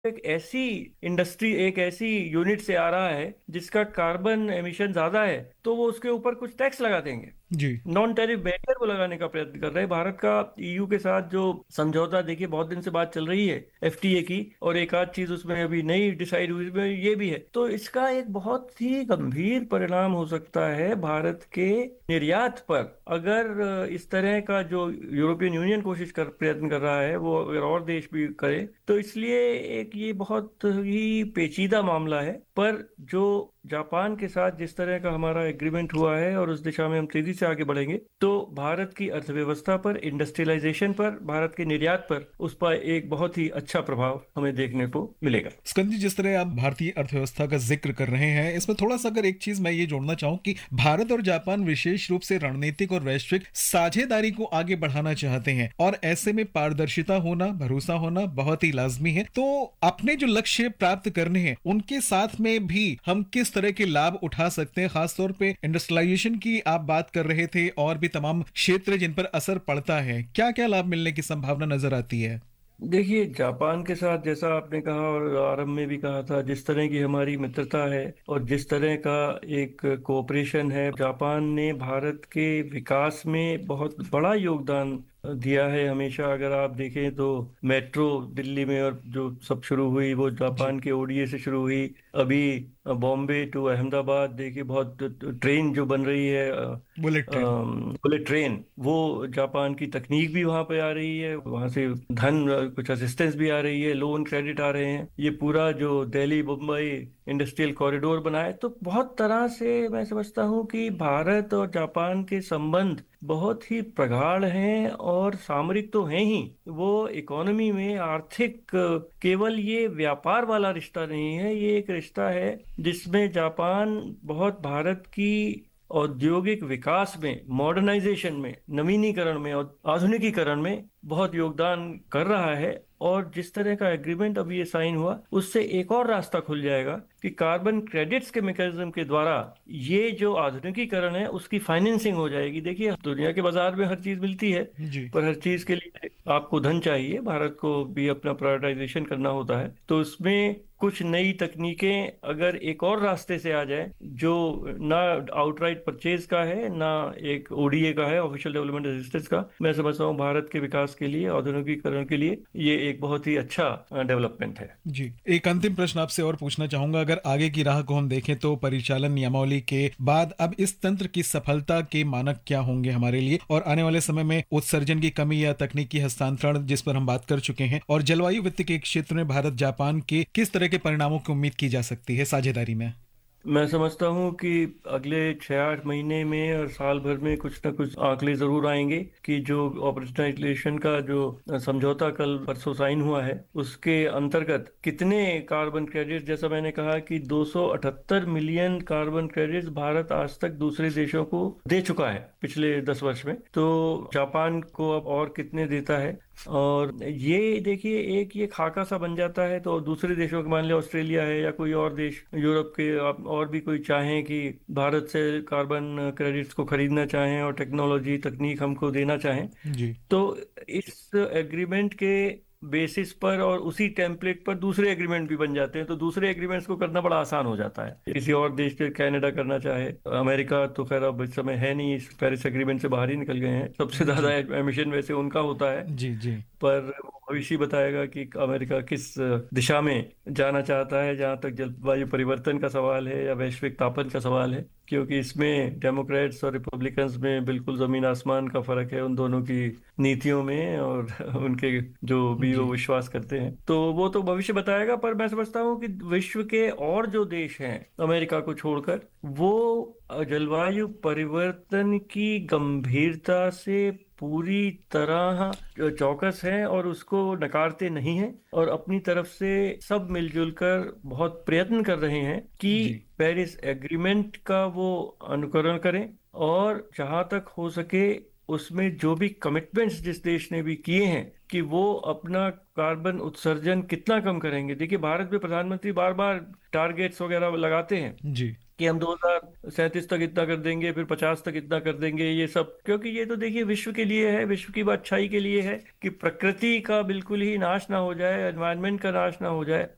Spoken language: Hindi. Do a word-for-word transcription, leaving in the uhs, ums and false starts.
एक ऐसी इंडस्ट्री, एक ऐसी यूनिट से आ रहा है जिसका कार्बन एमिशन ज्यादा है, तो वो उसके ऊपर कुछ टैक्स लगा देंगे। जी। नॉन टैरिफ बैरियर वो लगाने का प्रयत्न कर रहे हैं। भारत का ईयू के साथ जो समझौता, देखिए बहुत दिन से बात चल रही है एफटीए की, और एक आध चीज उसमें अभी नई डिसाइड हुई, इसमें ये भी है। तो इसका एक बहुत ही गंभीर परिणाम हो सकता है भारत के निर्यात पर, अगर इस तरह का जो यूरोपियन यूनियन कोशिश कर प्रयत्न कर रहा है वो अगर और देश भी करे, तो इसलिए एक ये बहुत ही पेचीदा मामला है। पर जो जापान के साथ जिस तरह का हमारा एग्रीमेंट हुआ है और उस दिशा में हम तेजी से आगे बढ़ेंगे, तो भारत की अर्थव्यवस्था पर, इंडस्ट्रियलाइजेशन पर, भारत के निर्यात पर, उस पर एक बहुत ही अच्छा प्रभाव हमें देखने को मिलेगा। स्कंद जी, जिस तरह आप भारतीय अर्थव्यवस्था का जिक्र कर रहे हैं, इसमें थोड़ा सा अगर एक चीज मैं ये जोड़ना चाहूं कि भारत और जापान विशेष रूप से रणनीतिक और वैश्विक साझेदारी को आगे बढ़ाना चाहते हैं, और ऐसे में पारदर्शिता होना, भरोसा होना बहुत ही लाजमी है। तो अपने जो लक्ष्य प्राप्त करने हैं उनके साथ में भी हम किस तरह के लाभ उठा सकते हैं? खासतौर पे इंडस्ट्रियलाइजेशन की आप बात कर रहे थे, और भी तमाम क्षेत्र जिन पर असर पड़ता है, क्या क्या लाभ मिलने की संभावना नजर आती है? देखिए, जापान के साथ जैसा आपने कहा और आरंभ में भी कहा था, जिस तरह की हमारी मित्रता है और जिस तरह का एक कोऑपरेशन है, जापान ने भारत के विकास में बहुत बड़ा योगदान दिया है हमेशा। अगर आप देखें तो मेट्रो दिल्ली में और जो सब शुरू हुई वो जी। जापान के ओडीए से शुरू हुई। अभी बॉम्बे टू अहमदाबाद देखिए, बहुत ट्रेन जो बन रही है, बुलेट ट्रेन। बुलेट ट्रेन, वो जापान की तकनीक भी वहां पे आ रही है, वहां से धन अ, कुछ असिस्टेंस भी आ रही है, लोन क्रेडिट आ रहे हैं। ये पूरा जो दिल्ली मुंबई इंडस्ट्रियल कॉरिडोर बना है, तो बहुत तरह से मैं समझता हूँ कि भारत और जापान के संबंध बहुत ही प्रगाढ़ हैं, और सामरिक तो हैं ही, वो इकोनॉमी में आर्थिक अ, केवल ये व्यापार वाला रिश्ता नहीं है, ये एक रिश्ता है जिसमें जापान बहुत भारत की औद्योगिक विकास में, मॉडर्नाइजेशन में, नवीनीकरण में और आधुनिकीकरण में बहुत योगदान कर रहा है। और जिस तरह का एग्रीमेंट अभी ये साइन हुआ, उससे एक और रास्ता खुल जाएगा कि कार्बन क्रेडिट्स के मैकेनिज्म के द्वारा ये जो आधुनिकीकरण है उसकी फाइनेंसिंग हो जाएगी। देखिए, दुनिया के बाजार में हर चीज मिलती है, जी। पर हर चीज के लिए आपको धन चाहिए, भारत को भी अपना प्रायोरिटाइजेशन करना होता है। तो उसमें कुछ नई तकनीकें अगर एक और रास्ते से आ जाए, जो ना आउटराइट परचेज का है, ना एक ओडीए का है, ऑफिशियल डेवलपमेंट असिस्टेंस का, मैं समझता हूँ भारत के विकास के लिए, औद्योगिकीकरण के लिए ये एक बहुत ही अच्छा डेवलपमेंट है। जी। एक अंतिम प्रश्न आपसे और पूछना चाहूंगा, अगर आगे की राह को हम देखें तो परिचालन नियमावली के बाद अब इस तंत्र की सफलता के मानक क्या होंगे हमारे लिए, और आने वाले समय में उत्सर्जन की कमी या तकनीकी हस्तांतरण जिस पर हम बात कर चुके हैं, और जलवायु वित्त के क्षेत्र में भारत जापान के किस तरह के परिणामों की उम्मीद की जा सकती है साझेदारी में? मैं समझता हूँ कि अगले छह आठ महीने में और साल भर में कुछ ना कुछ आंकड़े जरूर आएंगे कि जो ऑपरेशनलाइजेशन का जो समझौता कल परसों साइन हुआ है, उसके अंतर्गत कितने कार्बन क्रेडिट, जैसा मैंने कहा कि दो सौ अठहत्तर मिलियन कार्बन क्रेडिट्स भारत आज तक दूसरे देशों को दे चुका है पिछले दस वर्ष में। तो जापान को अब और कितने देता है, और ये देखिए एक ये खाका सा बन जाता है, तो दूसरे देशों के, मान लिया ऑस्ट्रेलिया है या कोई और देश यूरोप के, आप और भी कोई चाहें कि भारत से कार्बन क्रेडिट्स को खरीदना चाहें और टेक्नोलॉजी तकनीक हमको देना चाहें, जी। तो इस एग्रीमेंट के बेसिस पर और उसी टेम्पलेट पर दूसरे एग्रीमेंट भी बन जाते हैं। तो दूसरे एग्रीमेंट्स को करना बड़ा आसान हो जाता है। किसी और देश के, कनाडा करना चाहे, अमेरिका तो खैर अब इस समय है नहीं, इस पेरिस एग्रीमेंट से बाहर ही निकल गए हैं, सबसे जी। ज्यादा एमिशन वैसे उनका होता है। जी। जी। पर भविष्य बताएगा कि अमेरिका किस दिशा में जाना चाहता है, जहां तक जलवायु परिवर्तन का सवाल है या वैश्विक तापन का सवाल है, क्योंकि इसमें डेमोक्रेट्स और रिपब्लिकन्स में बिल्कुल जमीन आसमान का फर्क है उन दोनों की नीतियों में और उनके जो भी वो जी। विश्वास करते हैं। तो वो तो भविष्य बताएगा, पर मैं समझता हूँ कि विश्व के और जो देश हैं अमेरिका को छोड़कर, वो जलवायु परिवर्तन की गंभीरता से पूरी तरह चौकस हैं और उसको नकारते नहीं हैं, और अपनी तरफ से सब मिलजुल कर बहुत प्रयत्न कर रहे हैं कि जी। पेरिस एग्रीमेंट का वो अनुकरण करें, और जहां तक हो सके उसमें जो भी कमिटमेंट्स जिस देश ने भी किए हैं कि वो अपना कार्बन उत्सर्जन कितना कम करेंगे। देखिए, भारत में प्रधानमंत्री बार बार टारगेट्स वगैरह लगाते हैं जी। कि हम दो हजार सैंतीस तक इतना कर देंगे, फिर पचास तक इतना कर देंगे, ये सब क्योंकि ये तो देखिए विश्व के लिए है, विश्व की अच्छाई के लिए है कि प्रकृति का बिल्कुल ही नाश ना हो जाए, एनवायरनमेंट का नाश ना हो जाए।